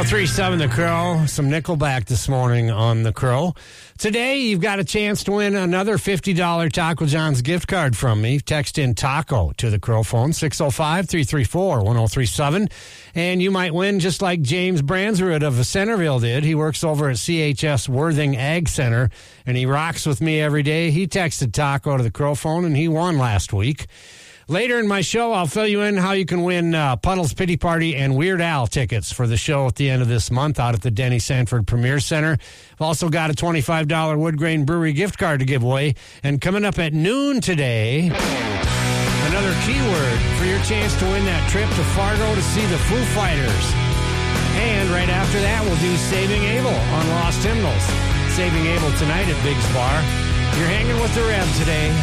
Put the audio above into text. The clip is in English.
1037 The Crow. Some Nickelback this morning on The Crow. Today, you've got a chance to win another $50 Taco John's gift card from me. Text in TACO to the Crow phone, 605-334-1037. And you might win just like James Bransrud of Centerville did. He works over at CHS Worthing Ag Center, and he rocks with me every day. He texted TACO to the Crow phone, and he won last week. Later in my show, I'll fill you in how you can win Puddle's Pity Party and Weird Al tickets for the show at the end of this month out at the Denny Sanford Premier Center. I've also got a $25 Wood Grain Brewery gift card to give away. And coming up at noon today, another keyword for your chance to win that trip to Fargo to see the Foo Fighters. And right after that, we'll do Saving Abel on Lost Hymnals. Saving Abel tonight at Biggs Bar. You're hanging with the Rev today